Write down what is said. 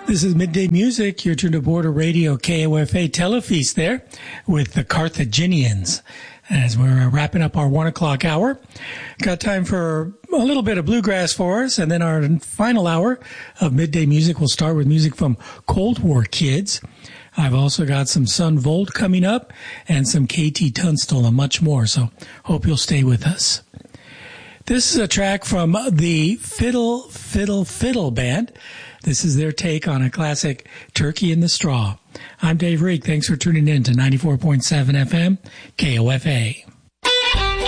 This is Midday Music. You're tuned to Border Radio, KOFA Telefeast there with the Carthaginians. As we're wrapping up our 1 o'clock hour, got time for a little bit of bluegrass for us, and then our final hour of Midday Music will start with music from Cold War Kids. I've also got some Son Volt coming up and some KT Tunstall and much more, so hope you'll stay with us. This is a track from the Fiddle Fiddle Fiddle Band. This is their take on a classic Turkey in the Straw. I'm Dave Reek. Thanks for tuning in to 94.7 FM, KOFA.